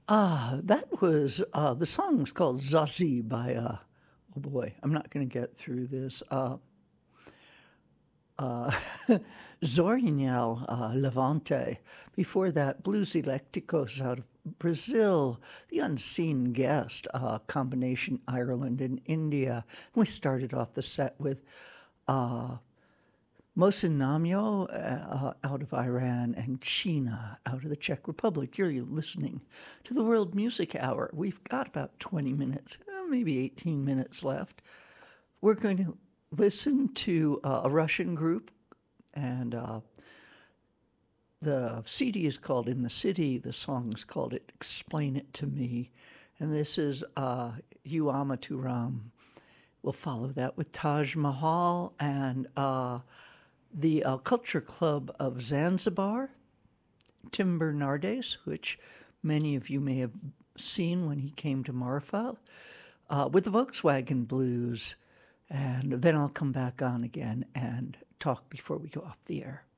That was the song was called Zazie by oh boy, I'm not going to get through this. Uh, Zorinhel Levante. Before that, Blues Electicos out of Brazil, The Unseen Guest, combination Ireland and India. We started off the set with Mohsen Namyo out of Iran and China out of the Czech Republic. You're listening to the World Music Hour. We've got about 20 minutes, maybe 18 minutes left. We're going to listen to a Russian group, and the CD is called In the City. The song is called Explain It to Me. And this is You Amaturam. We'll follow that with Taj Mahal and the Culture Club of Zanzibar, Tim Bernardes, which many of you may have seen when he came to Marfa, with the Volkswagen Blues. And then I'll come back on again and talk before we go off the air.